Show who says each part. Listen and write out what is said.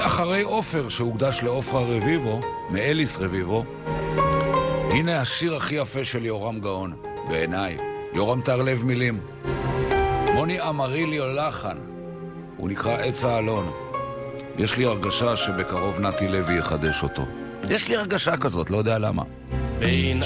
Speaker 1: ואחרי עופר שהוקדש לעופרה רביבו, מאליס רביבו, הנה השיר הכי יפה של יורם גאון, בעיניי. יורם תרלב מילים. מוני אמרילי לחן, הוא נקרא עץ האלון. יש לי הרגשה שבקרוב נתי לוי יחדש אותו. יש לי הרגשה כזאת, לא יודע למה.
Speaker 2: בין